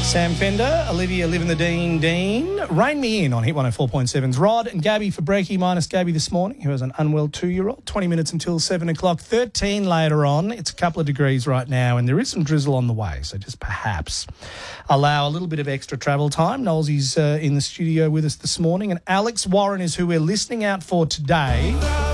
Sam Fender, Olivia Living the Dean. Rein me in on Hit 104.7's Rod and Gabby for Breaky, minus Gabby this morning, who has an unwell 2-year-old. 20 minutes until 7 o'clock, 13 later on. It's a couple of degrees right now and there is some drizzle on the way, so just perhaps allow a little bit of extra travel time. Knowlesy's in the studio with us this morning, and Alex Warren is who we're listening out for today.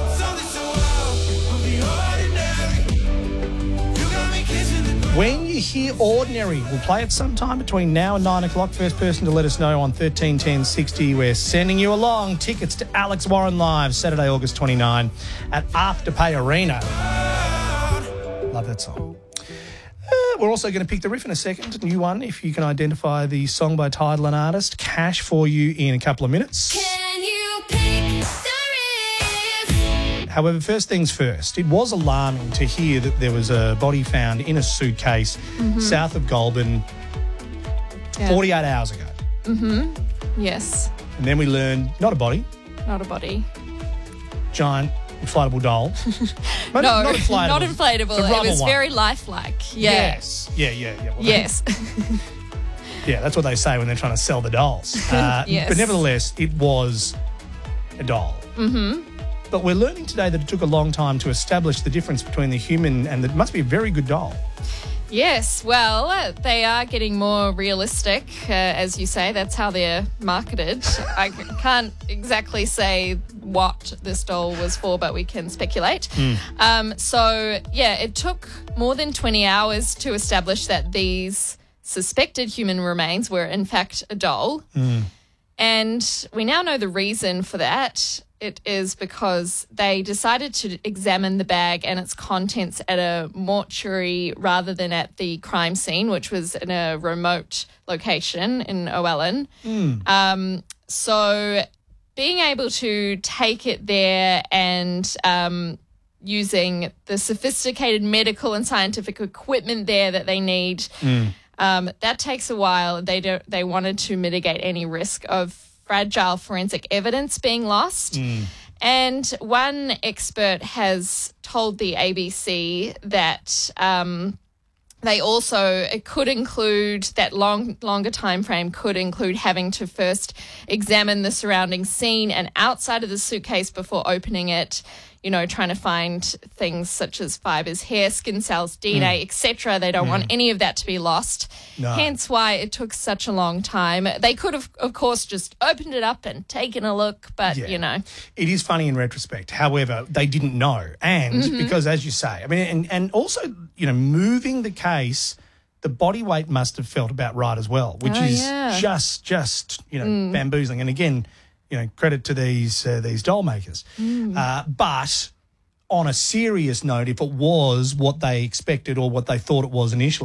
When you hear Ordinary, we'll play it sometime between now and 9 o'clock. First person to let us know on 13 10 60. We're sending you along tickets to Alex Warren Live, Saturday, August 29 at Afterpay Arena. Love that song. We're also going to pick the riff in a second, a new one, if you can identify the song by title and artist. Cash for you in a couple of minutes. Can you pick the riff? However, first things first, it was alarming to hear that there was a body found in a suitcase south of Goulburn 48 hours ago. Yes, And then we learned, not a body, not a body. giant inflatable doll. But No, not inflatable. not inflatable. The It rubber was one. very lifelike. Yeah. Yes. Yeah. Well, Yes. Yeah, that's what they say when they're trying to sell the dolls. Yes. But nevertheless, it was a doll. But we're learning today that it took a long time to establish the difference between the human and it must be a very good doll. Yes, well, they are getting more realistic, as you say. That's how they're marketed. I can't exactly say what this doll was for, but we can speculate. It took more than 20 hours to establish that these suspected human remains were, in fact, a doll. And we now know the reason for that. It is because they decided to examine the bag and its contents at a mortuary rather than at the crime scene, which was in a remote location in Owellen. So being able to take it there and using the sophisticated medical and scientific equipment there that they need, that takes a while. They wanted to mitigate any risk of fragile forensic evidence being lost. And one expert has told the ABC that it could include that longer time frame could include having to first examine the surrounding scene and outside of the suitcase before opening it, trying to find things such as fibers, hair, skin cells, DNA, etc. They don't want any of that to be lost. No. Hence why it took such a long time. They could have, of course, just opened it up and taken a look, but, It is funny in retrospect. However, they didn't know. And because, as you say, I mean, and also, moving the case, the body weight must have felt about right as well, which is just bamboozling. And again, credit to these doll makers. But on a serious note, if it was what they expected or what they thought it was initially,